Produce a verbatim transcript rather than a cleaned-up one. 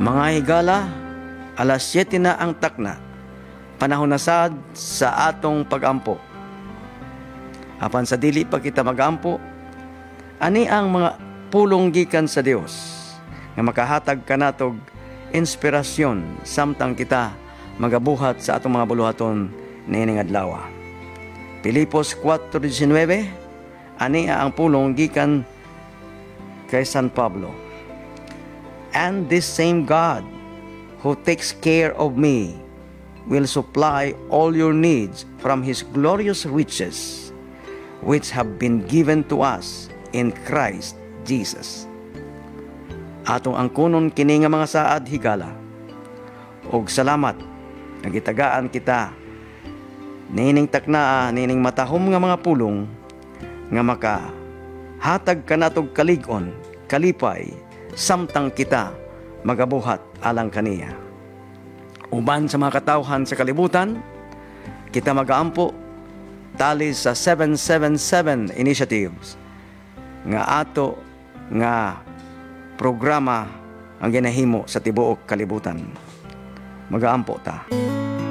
Mga higala, alas siyete na ang takna, panahon na sad sa atong pagampo. Apan sa dili pa kita magampo, ani ang mga pulong gikan sa Dios nga makahatag kanatog inspirasyon samtang kita magabuhat sa atong mga buluhaton niining adlaw. Pilipos four nineteen, ani ang pulong gikan kay San Pablo. And this same God who takes care of me will supply all your needs from His glorious riches, which have been given to us in Christ Jesus. Atong angkunon kini nga mga saad higala, og salamat nagitagaan kita nining taknaa nining matahom nga mga pulong nga maka hatag kanatog kalig-on kalipay samtang kita magabuhat alang kaniya. Uban sa mga katawhan sa kalibutan, kita magaampo tali sa seven seven seven initiatives nga ato nga programa ang ginahimo sa tibuok kalibutan. Magaampo ta.